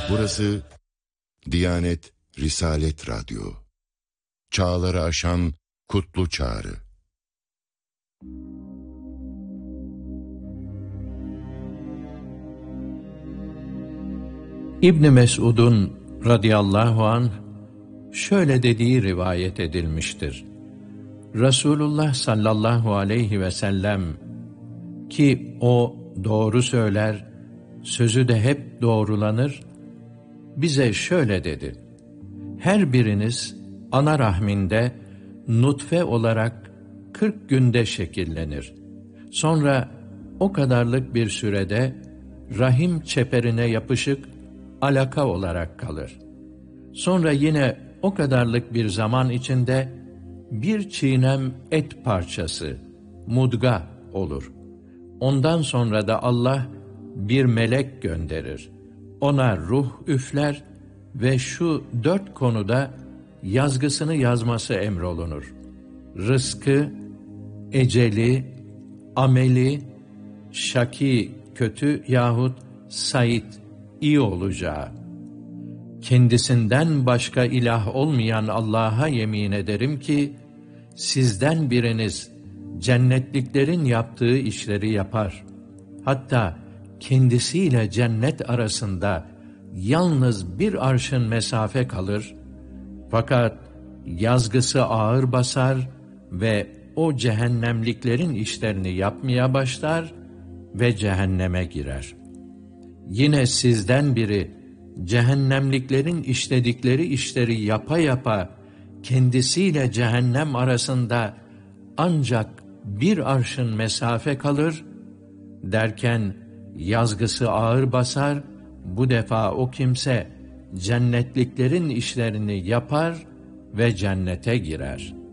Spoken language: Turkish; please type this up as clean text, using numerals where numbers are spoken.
Burası Diyanet Risalet Radyo. Çağları aşan kutlu çağrı. İbn Mes'ud'un radıyallahu anh şöyle dediği rivayet edilmiştir. Resulullah sallallahu aleyhi ve sellem ki o doğru söyler, sözü de hep doğrulanır, bize şöyle dedi: her biriniz ana rahminde nutfe olarak 40 günde şekillenir. Sonra o kadarlık bir sürede rahim çeperine yapışık alaka olarak kalır. Sonra yine o kadarlık bir zaman içinde bir çiğnem et parçası, mudga olur. Ondan sonra da Allah bir melek gönderir. Ona ruh üfler ve şu 4 konuda yazgısını yazması emrolunur: rızkı, eceli, ameli, şaki kötü yahut sait iyi olacağı. Kendisinden başka ilah olmayan Allah'a yemin ederim ki, sizden biriniz cennetliklerin yaptığı işleri yapar. Hatta kendisiyle cennet arasında yalnız bir arşın mesafe kalır. Fakat yazgısı ağır basar ve o cehennemliklerin işlerini yapmaya başlar ve cehenneme girer. Yine sizden biri cehennemliklerin işledikleri işleri yapa yapa kendisiyle cehennem arasında ancak bir arşın mesafe kalır derken yazgısı ağır basar, bu defa o kimse cennetliklerin işlerini yapar ve cennete girer.